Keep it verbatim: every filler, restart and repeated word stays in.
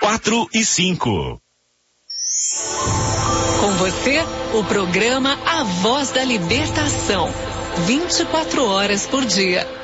quatro e cinco. Com você, o programa A Voz da Libertação. vinte e quatro horas por dia.